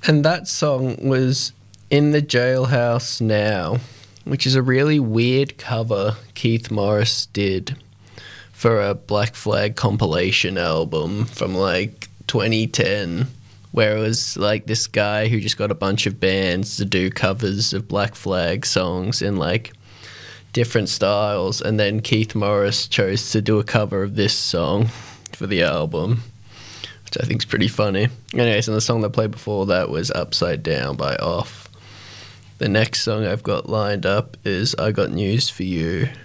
And that song was In the Jailhouse Now, which is a really weird cover Keith Morris did for a Black Flag compilation album from like 2010, where it was like this guy who just got a bunch of bands to do covers of Black Flag songs in like different styles, and then Keith Morris chose to do a cover of this song for the album, which I think is pretty funny. Anyways, and the song that played before that was Upside Down by Off. The next song I've got lined up is I Got News for You